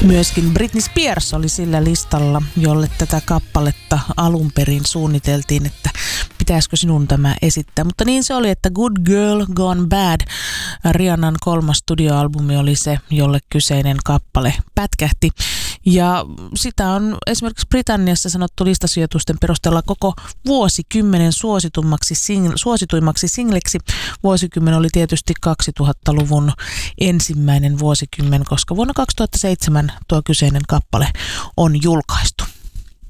Myöskin Britney Spears oli sillä listalla, jolle tätä kappaletta alun perin suunniteltiin, että pitäisikö sinun tämä esittää. Mutta niin se oli, että Good Girl Gone Bad, Rihannan 3. studioalbumi, oli se, jolle kyseinen kappale pätkähti. Ja sitä on esimerkiksi Britanniassa sanottu listasijoitusten perusteella koko vuosikymmenen suosituimmaksi singleksi. Vuosikymmen oli tietysti 2000-luvun ensimmäinen vuosikymmen, koska vuonna 2007 tuo kyseinen kappale on julkaistu.